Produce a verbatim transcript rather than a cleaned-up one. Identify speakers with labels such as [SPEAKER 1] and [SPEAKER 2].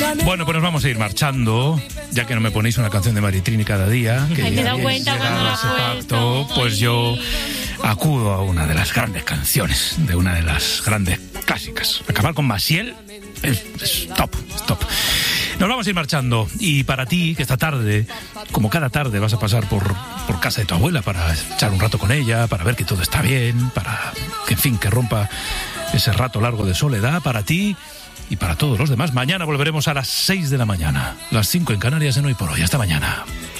[SPEAKER 1] Bueno, pues nos vamos a ir marchando, ya que no me ponéis una canción de Maritrini cada día. Que
[SPEAKER 2] Ay, me he dado
[SPEAKER 1] ya
[SPEAKER 2] cuenta cuando la
[SPEAKER 1] ese
[SPEAKER 2] has
[SPEAKER 1] pacto,
[SPEAKER 2] puesto.
[SPEAKER 1] pues yo acudo a una de las grandes canciones, de una de las grandes clásicas. Acabar con Maciel es, es top, es top. Nos vamos a ir marchando, y para ti, que esta tarde, como cada tarde, vas a pasar por, por casa de tu abuela para echar un rato con ella, para ver que todo está bien, para que, en fin, que rompa ese rato largo de soledad, para ti y para todos los demás. Mañana volveremos a las seis de la mañana, las cinco en Canarias en Hoy por Hoy. Hasta mañana.